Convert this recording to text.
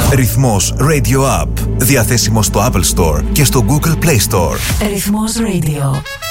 Ρυθμός Radio App. Διαθέσιμο στο Apple Store και στο Google Play Store. Ρυθμός Radio.